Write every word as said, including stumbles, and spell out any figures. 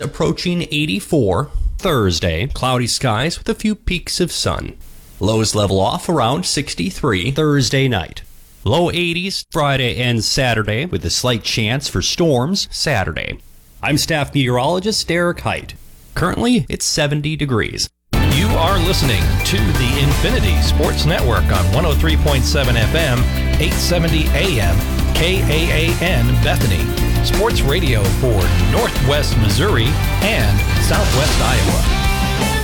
approaching eighty-four. Thursday, cloudy skies with a few peaks of sun. Lows level off around sixty-three Thursday night. Low eighties Friday and Saturday with a slight chance for storms Saturday. I'm staff meteorologist Derek Height. Currently, it's seventy degrees. You are listening to the Infinity Sports Network on one oh three point seven F M, eight seventy A M, K A A N Bethany. Sports radio for Northwest Missouri and Southwest Iowa.